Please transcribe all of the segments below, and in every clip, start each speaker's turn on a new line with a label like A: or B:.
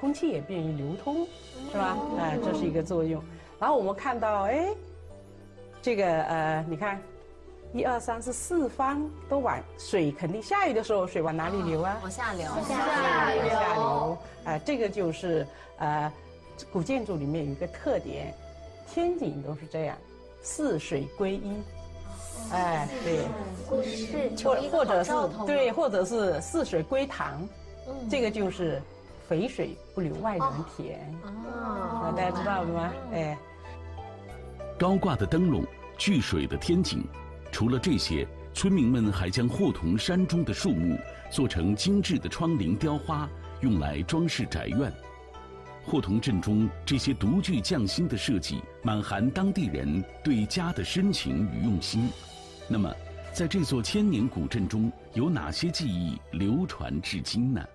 A: 空气也便于流通，是吧？这是一个作用。然后我们看到，哎，这个你看，1、2、3是四方都往水，肯定下雨的时候水往哪里流啊？
B: 往下流，
A: 下流。这个就是古建筑里面有一个特点，天井都是这样，四水归一。哎，对，或者是对，或者是四水归塘，这个就是肥水不流外人田。大家知道了吗？哎，
C: 高挂的灯笼，聚水的天井，除了这些，村民们还将霍同山中的树木做成精致的窗棂雕花，用来装饰宅院。霍同镇中这些独具匠心的设计，满含当地人对家的深情与用心。那么，在这座千年古镇中，有哪些技艺流传至今呢？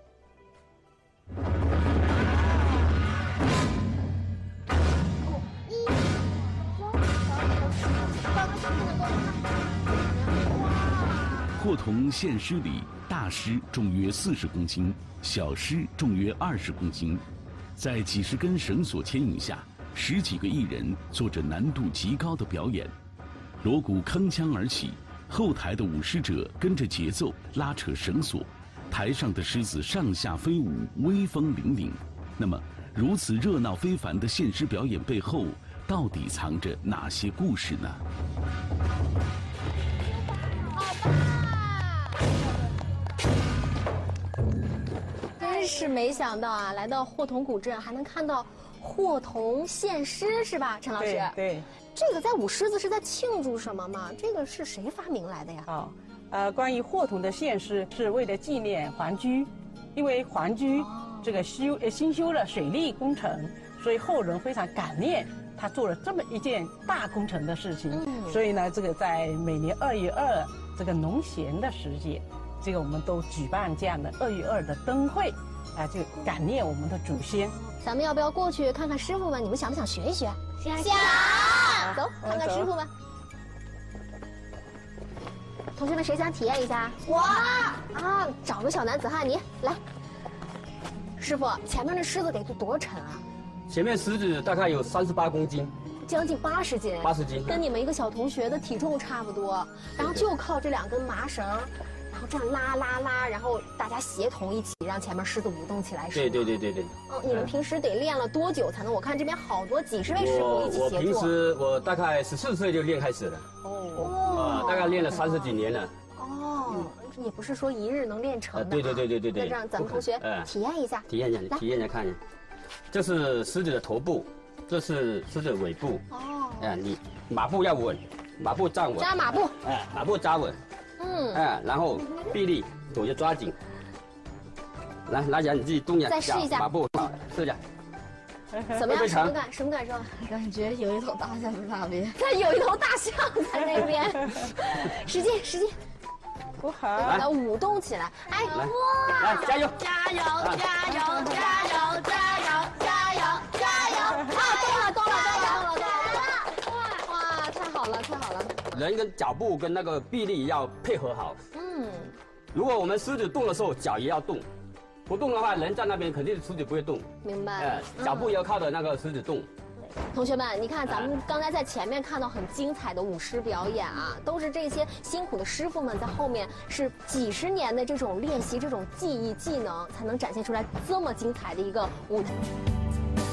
C: 霍同现狮里，大狮重约40公斤，小狮重约20公斤，在几十根绳索牵引下，10几个艺人做着难度极高的表演。锣鼓铿锵而起，后台的舞狮者跟着节奏拉扯绳索，台上的狮子上下飞舞，威风凛凛。那么，如此热闹非凡的现狮表演背后，到底藏着哪些故事呢？
B: 真是没想到啊，来到霍同古镇还能看到霍同献狮，是吧，陈老师？
A: 对。
B: 这个在舞狮子是在庆祝什么吗？这个是谁发明来的呀？
A: 关于霍同的献狮是为了纪念桓居，因为桓居这个新修了水利工程，所以后人非常感念他做了这么一件大工程的事情。所以呢，这个在每年2月2这个农闲的时节，这个我们都举办这样的2月2的灯会，就感念我们的祖先。
B: 咱们要不要过去看看师傅们？你们想不想学一学？想。走，看看师傅们。同学们，谁想体验一下？我啊，找个小男子汉，你来。师傅，前面那狮子得多沉啊？
D: 前面狮子大概有38公斤，
B: 将近80斤。
D: 80斤，
B: 跟你们一个小同学的体重差不多。然后就靠这2根麻绳，然后这样拉，然后大家协同一起让前面狮子舞动起来。
D: 对。
B: 你们平时得练了多久才能？我看这边好多几十位师傅一起协作。
D: 我大概14岁就练开始了。大概练了30几年了。
B: 也不是说一日能练成的。
D: 对。
B: 那这样，咱们同学体验一下。
D: 体验一下，看一下。这是狮子的头部，这是狮子的尾部。你马步要稳，马步站稳。
B: 扎马步。
D: 马步扎稳。然后臂力左右抓紧。来，拿起来你自己动一下。
B: 再试一下。
D: 马步，试一下。
B: 怎么样？什么感受？
E: 感觉有一头大象在那边。
B: 它有一头大象在那边。使劲。
A: 不好。
B: 把它舞动起来。哎，
D: 来，加油！
E: 加油！
B: 动了！哇，太好了！
D: 人跟脚步跟那个臂力要配合好。如果我们狮子动的时候，脚也要动。不动的话，人在那边肯定狮子不会动。
B: 明白。
D: 脚步要靠着那个狮子动。
B: 同学们，你看咱们刚才在前面看到很精彩的舞狮表演啊，都是这些辛苦的师傅们在后面是几十年的这种练习、这种技艺技能，才能展现出来这么精彩的一个舞台。